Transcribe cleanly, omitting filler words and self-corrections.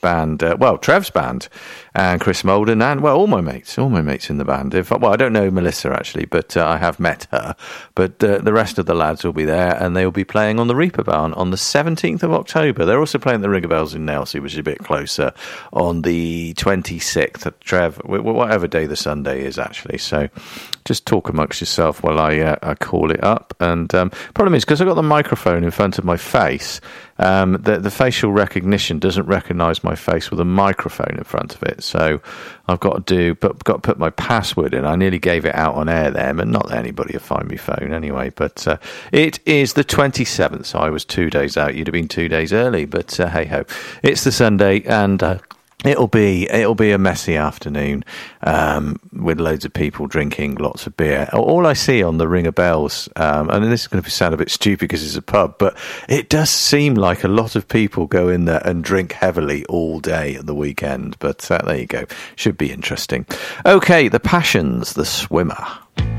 band, Trev's band, and Chris Molden, and all my mates in the band. I don't know Melissa actually, but I have met her. But the rest of the lads will be there, and they will be playing on the Reaper Barn on the 17th of October. They're also playing the Ring of Bells in Nailsea, which is a bit closer, on the 26th. Trev, whatever day the Sunday is actually. So just talk amongst yourself while I call it up. And problem is, because I've got the microphone in front of my face, the facial recognition doesn't recognise my face with a microphone in front of it. So I've got to put my password in. I nearly gave it out on air there, but not that anybody will find my phone anyway. But it is the 27th, so I was 2 days out. You'd have been 2 days early, but hey ho, it's the Sunday, and it'll be a messy afternoon with loads of people drinking lots of beer. All I see on the Ring of Bells, and this is going to sound a bit stupid because it's a pub, but it does seem like a lot of people go in there and drink heavily all day at the weekend. But there you go. Should be interesting. Okay, The Passions, The Swimmer.